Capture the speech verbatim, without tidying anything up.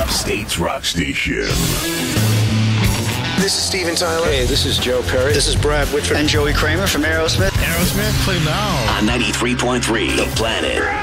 Upstate's rock station. This is Steven Tyler. Hey, this is Joe Perry. This is Brad Whitford. And Joey Kramer from Aerosmith. Aerosmith, play now. On ninety-three point three, The Planet.